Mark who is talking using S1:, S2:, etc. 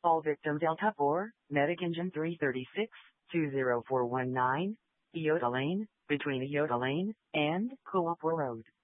S1: Call victim Delta 4, Medic Engine 336, 20419, Iota Lane, between Iota Lane and Coopera Road.